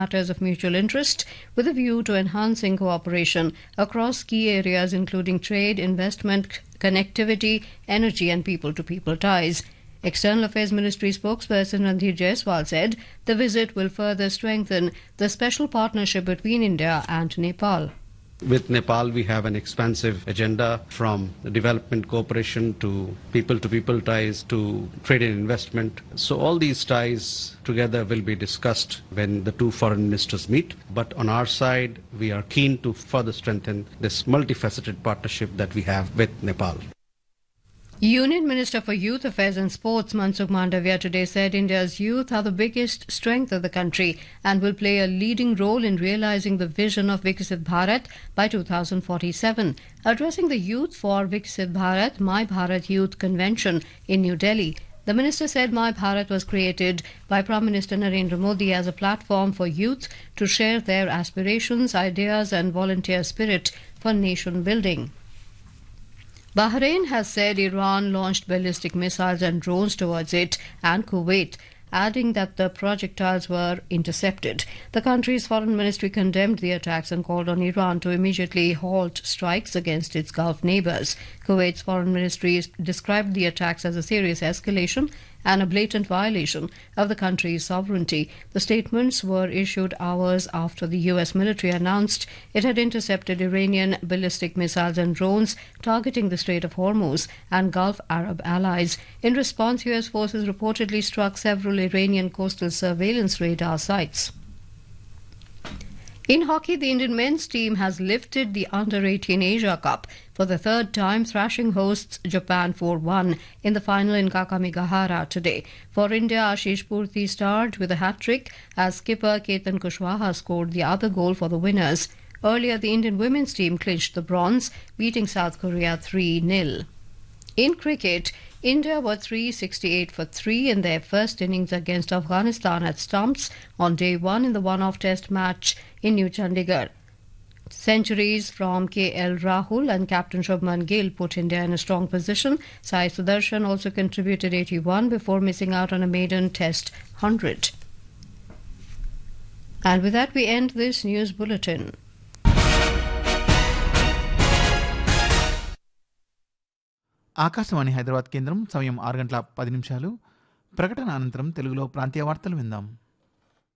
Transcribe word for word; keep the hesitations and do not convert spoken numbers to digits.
matters of mutual interest with a view to enhancing cooperation across key areas including trade, investment, connectivity, energy and people-to-people ties. External Affairs Ministry spokesperson Ranveer Jaiswal said the visit will further strengthen the special partnership between India and Nepal. With Nepal, we have an expansive agenda from development cooperation to people-to-people ties to trade and investment. So all these ties together will be discussed when the two foreign ministers meet. But on our side, we are keen to further strengthen this multifaceted partnership that we have with Nepal. Union Minister for Youth Affairs and Sports Mansukh Mandavia today said India's youth are the biggest strength of the country and will play a leading role in realizing the vision of Viksit Bharat by two thousand forty-seven. Addressing the youth for Viksit Bharat, My Bharat Youth Convention in New Delhi, the minister said My Bharat was created by Prime Minister Narendra Modi as a platform for youth to share their aspirations, ideas and volunteer spirit for nation building. Bahrain has said Iran launched ballistic missiles and drones towards it and Kuwait, adding that the projectiles were intercepted. The country's foreign ministry condemned the attacks and called on Iran to immediately halt strikes against its Gulf neighbours. Kuwait's foreign ministry described the attacks as a serious escalation and a blatant violation of the country's sovereignty. The statements were issued hours after the U S military announced it had intercepted Iranian ballistic missiles and drones targeting the Strait of Hormuz and Gulf Arab allies. In response, U S forces reportedly struck several Iranian coastal surveillance radar sites. In hockey, the Indian men's team has lifted the under eighteen Asia Cup for the third time, thrashing hosts Japan four one in the final in Kakamegahara today. For India, Ashish Purti starred with a hat-trick as skipper Ketan Kushwaha scored the other goal for the winners. Earlier, the Indian women's team clinched the bronze, beating South Korea three nil. In cricket, India were three sixty-eight for three in their first innings against Afghanistan at Stumps on day one in the one-off test match in New Chandigarh. Centuries from K L Rahul and Captain Shubman Gill put India in a strong position. Sai Sudarshan also contributed eighty-one before missing out on a maiden test one hundred. And with that, we end this news bulletin. Akashvani Hyderabad కేంద్రం సమయం ఆరు గంటల పది నిమిషాలు. ప్రకటన అనంతరం తెలుగులో ప్రాంతీయ వార్తలు విందాం.